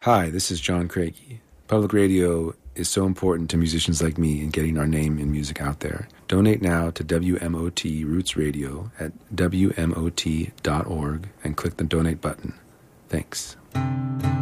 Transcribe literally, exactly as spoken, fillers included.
Hi, this is John Craigie. Public radio is so important to musicians like me in getting our name and music out there. Donate now to W M O T Roots Radio at W M O T dot org and click the donate button. Thanks.